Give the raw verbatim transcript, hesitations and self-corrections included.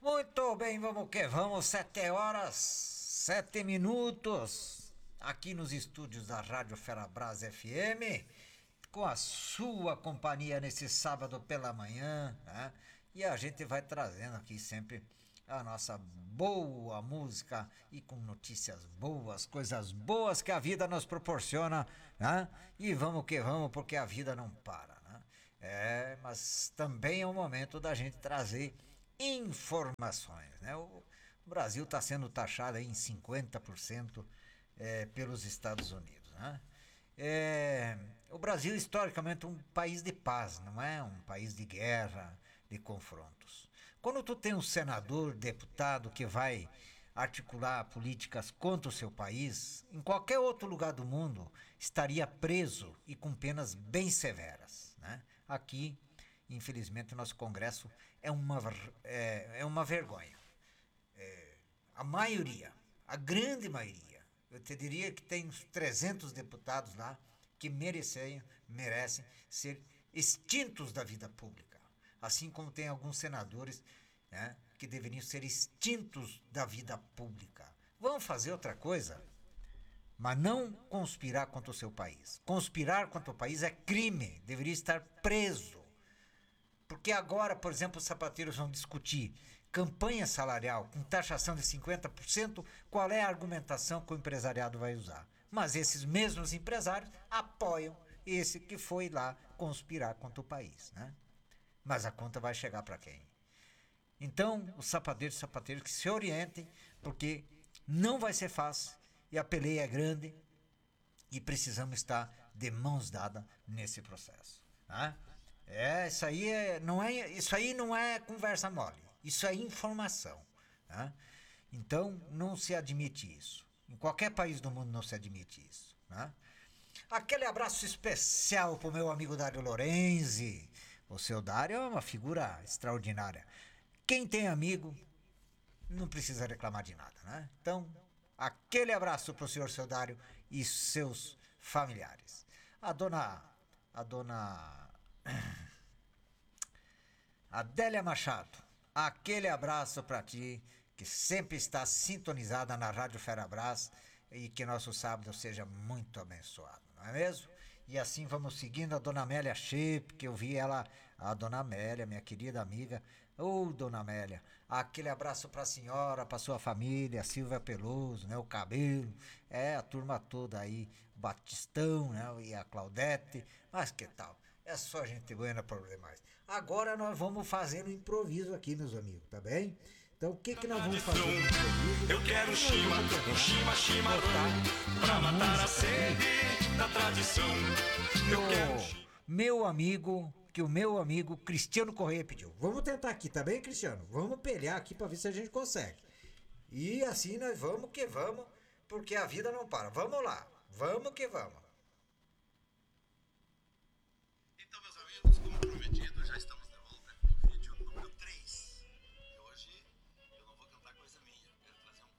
Muito bem, vamos que vamos, sete horas, sete minutos, aqui nos estúdios da Rádio Ferabras F M, com a sua companhia nesse sábado pela manhã, né? E a gente vai trazendo aqui sempre a nossa boa música e com notícias boas, coisas boas que a vida nos proporciona, né? E vamos que vamos, porque a vida não para, né? É, mas também é o momento da gente trazer informações, né? O Brasil está sendo taxado aí em cinquenta por cento é, pelos Estados Unidos, né? É, o Brasil historicamente é um país de paz, não é um país de guerra, de confrontos. Quando tu tem um senador, deputado que vai articular políticas contra o seu país, em qualquer outro lugar do mundo estaria preso e com penas bem severas, né? Aqui, infelizmente, o nosso Congresso é uma, é, é uma vergonha. É, a maioria, a grande maioria, eu te diria que tem uns trezentos deputados lá que merecem, merecem ser extintos da vida pública. Assim como tem alguns senadores, né, que deveriam ser extintos da vida pública. Vão fazer outra coisa, mas não conspirar contra o seu país. Conspirar contra o país é crime, deveria estar preso. Porque agora, por exemplo, os sapateiros vão discutir campanha salarial com taxação de cinquenta por cento, qual é a argumentação que o empresariado vai usar? Mas esses mesmos empresários apoiam esse que foi lá conspirar contra o país, né? Mas a conta vai chegar para quem? Então, os sapateiros e sapateiros que se orientem, porque não vai ser fácil e a peleia é grande e precisamos estar de mãos dadas nesse processo, né? É, isso aí é, não é, isso aí não é conversa mole, isso é informação, né? Então não se admite isso. Em qualquer país do mundo não se admite isso, né? Aquele abraço especial pro meu amigo Dário Lorenzi. O seu Dário é uma figura extraordinária. Quem tem amigo não precisa reclamar de nada, né? Então, aquele abraço pro senhor seu Dário e seus familiares. A dona, a dona Adélia Machado, aquele abraço para ti, que sempre está sintonizada na Rádio Ferabras e que nosso sábado seja muito abençoado, não é mesmo? E assim vamos seguindo a dona Amélia Chip, que eu vi ela, a dona Amélia, minha querida amiga. Ô, oh, dona Amélia, aquele abraço para a senhora, para sua família, a Silvia Peluso, né, o Cabelo, é, a turma toda aí, o Batistão, né, e a Claudete, mas que tal? É só gente buena para os demais. Agora nós vamos fazer um improviso aqui, meus amigos, tá bem? Então o que que nós vamos fazer no improviso? Eu quero um shima, um shima, chimarrão, pra matar a sede da tradição. Eu quero um shima. Meu amigo, que o meu amigo Cristiano Correia pediu. Vamos tentar aqui, tá bem, Cristiano? Vamos pelear aqui para ver se a gente consegue. E assim nós vamos que vamos, porque a vida não para. Vamos lá, vamos que vamos.